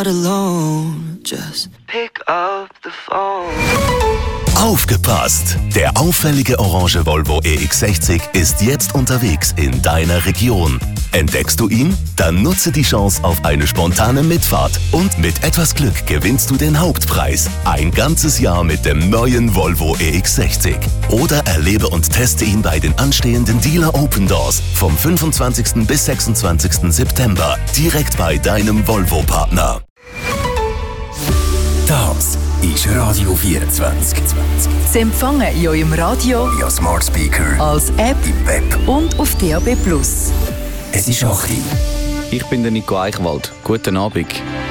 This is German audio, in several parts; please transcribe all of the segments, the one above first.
not alone. Just pick up the phone. Aufgepasst! Der auffällige orange Volvo EX60 ist jetzt unterwegs in deiner Region. Entdeckst du ihn? Dann nutze die Chance auf eine spontane Mitfahrt und mit etwas Glück gewinnst du den Hauptpreis. Ein ganzes Jahr mit dem neuen Volvo EX60. Oder erlebe und teste ihn bei den anstehenden Dealer Open Doors vom 25. bis 26. September direkt bei deinem Volvo-Partner. Das ist Radio 24. Sie empfangen in eurem Radio, via Smart Speaker, als App im Web und auf DAB+. Es ist 8 Uhr. Ich bin der Nico Eichwald. Guten Abend.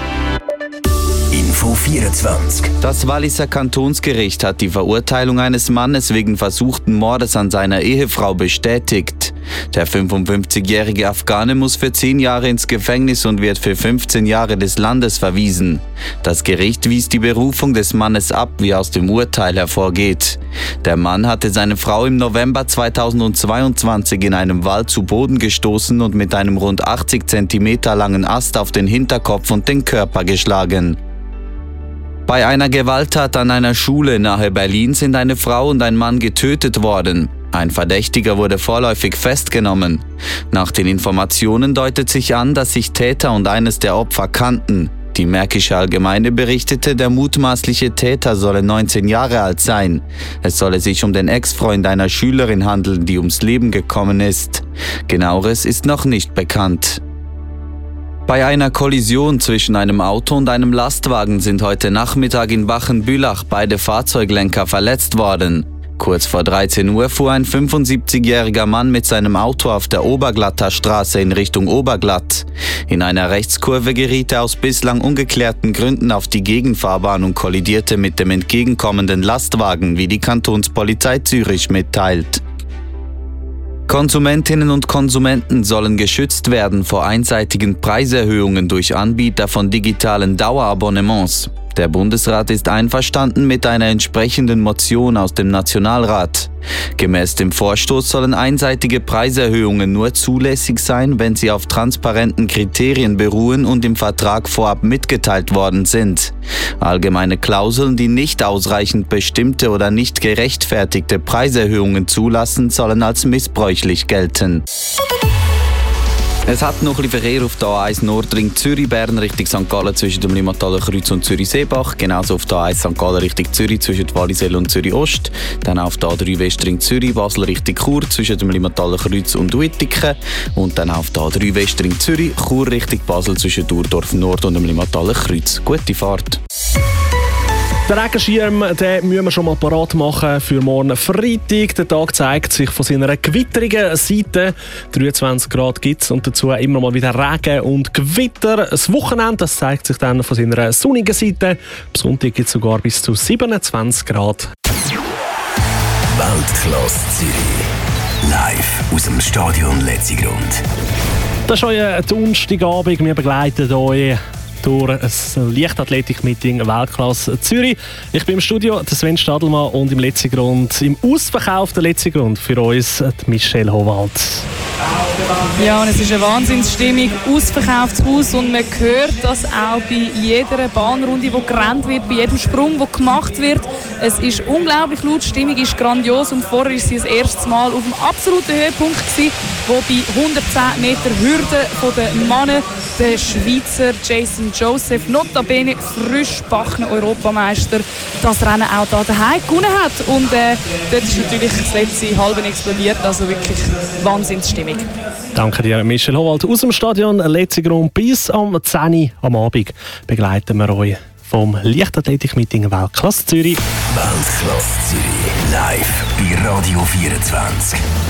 Info 24. Das Walliser Kantonsgericht hat die Verurteilung eines Mannes wegen versuchten Mordes an seiner Ehefrau bestätigt. Der 55-jährige Afghane muss für 10 Jahre ins Gefängnis und wird für 15 Jahre des Landes verwiesen. Das Gericht wies die Berufung des Mannes ab, wie aus dem Urteil hervorgeht. Der Mann hatte seine Frau im November 2022 in einem Wald zu Boden gestoßen und mit einem rund 80 cm langen Ast auf den Hinterkopf und den Körper geschlagen. Bei einer Gewalttat an einer Schule nahe Berlin sind eine Frau und ein Mann getötet worden. Ein Verdächtiger wurde vorläufig festgenommen. Nach den Informationen deutet sich an, dass sich Täter und eines der Opfer kannten. Die Märkische Allgemeine berichtete, der mutmaßliche Täter solle 19 Jahre alt sein. Es solle sich um den Ex-Freund einer Schülerin handeln, die ums Leben gekommen ist. Genaueres ist noch nicht bekannt. Bei einer Kollision zwischen einem Auto und einem Lastwagen sind heute Nachmittag in Wachenbülach beide Fahrzeuglenker verletzt worden. Kurz vor 13 Uhr fuhr ein 75-jähriger Mann mit seinem Auto auf der Oberglatter Straße in Richtung Oberglatt. In einer Rechtskurve geriet er aus bislang ungeklärten Gründen auf die Gegenfahrbahn und kollidierte mit dem entgegenkommenden Lastwagen, wie die Kantonspolizei Zürich mitteilt. Konsumentinnen und Konsumenten sollen geschützt werden vor einseitigen Preiserhöhungen durch Anbieter von digitalen Dauerabonnements. Der Bundesrat ist einverstanden mit einer entsprechenden Motion aus dem Nationalrat. Gemäß dem Vorstoß sollen einseitige Preiserhöhungen nur zulässig sein, wenn sie auf transparenten Kriterien beruhen und im Vertrag vorab mitgeteilt worden sind. Allgemeine Klauseln, die nicht ausreichend bestimmte oder nicht gerechtfertigte Preiserhöhungen zulassen, sollen als missbräuchlich gelten. Es hat noch ein bisschen Verkehr auf der A1 Nordring Zürich-Bern Richtung St. Gallen zwischen dem Limataler Kreuz und Zürich-Seebach. Genauso auf der A1 St. Gallen Richtung Zürich zwischen Wallisellen und Zürich-Ost. Dann auf der A3 Westring Zürich-Basel Richtung Chur zwischen dem Limataler Kreuz und Uetiken. Und dann auf der A3 Westring Zürich, Chur Richtung Basel zwischen Urdorf Nord und dem Limataler Kreuz. Gute Fahrt! Den Regenschirm den müssen wir schon mal parat machen für morgen Freitag. Der Tag zeigt sich von seiner gewitterigen Seite. 23 Grad gibt es und dazu immer mal wieder Regen und Gewitter. Das Wochenende das zeigt sich dann von seiner sonnigen Seite. Am Sonntag gibt es sogar bis zu 27 Grad. Weltklasse Zürich. Live aus dem Stadion Letzigrund. Das ist euer Donnerstagabend. Wir begleiten euch durch ein Leichtathletik-Meeting Weltklasse Zürich. Ich bin im Studio, der Sven Stadelmann, und im Letzigrund, im ausverkauften Letzigrund für uns Michelle Howald. Ja, und es ist eine Wahnsinnsstimmung, ausverkauftes Haus, und man hört das auch bei jeder Bahnrunde, die gerannt wird, bei jedem Sprung, der gemacht wird. Es ist unglaublich laut, die Stimmung ist grandios, und vorher war sie das erste Mal auf dem absoluten Höhepunkt gewesen, wo bei 110 Meter Hürde von den Männern der Schweizer Jason Joseph, notabene frisch-backener Europameister, das Rennen auch da daheim gewonnen hat. Und dort ist natürlich das letzte halbe explodiert, also wirklich Wahnsinnsstimmung. Danke dir, Michelle Howald. Aus dem Stadion Letzigrund bis am 10 Uhr am Abend begleiten wir euch vom Leichtathletik-Meeting Weltklasse Zürich. Weltklasse Zürich, live bei Radio 24.